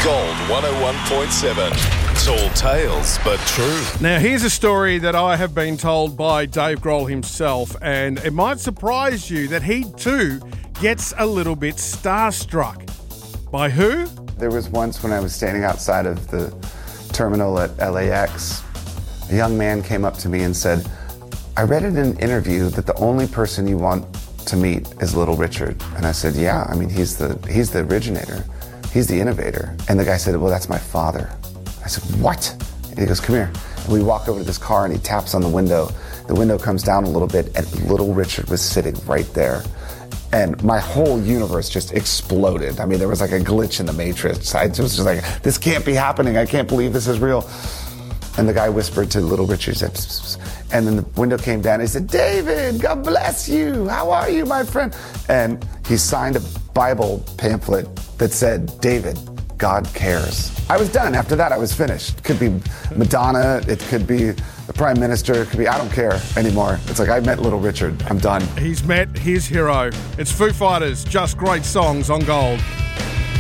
Gold 101.7. Tall tales, but true. Now, here's a story that I have been told by Dave Grohl himself, and it might surprise you that he too gets a little bit starstruck. By who? There was once when I was standing outside of the terminal at LAX, a young man came up to me and said, I read in an interview that the only person you want to meet is Little Richard. And I said, yeah, I mean, he's the originator. He's the innovator. And the guy said, well, that's my father. I said, what? And he goes, come here. And we walk over to this car and he taps on the window. The window comes down a little bit and Little Richard was sitting right there. And my whole universe just exploded. I mean, there was like a glitch in the Matrix. I was just like, this can't be happening. I can't believe this is real. And the guy whispered to Little Richard, he said, pss, pss. And then the window came down. He said, David, God bless you. How are you, my friend? And he signed a Bible pamphlet that said, David, God cares. I was done. After that, I was finished. It could be Madonna. It could be the Prime Minister. It could be, I don't care anymore. It's like, I met Little Richard. I'm done. He's met his hero. It's Foo Fighters, Just Great Songs on Gold.